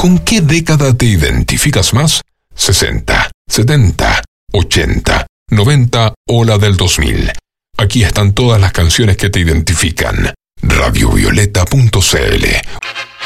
¿Con qué década te identificas más? ¿60, 70, 80, 90 o la del 2000? Aquí están todas las canciones que te identifican. radiovioleta.cl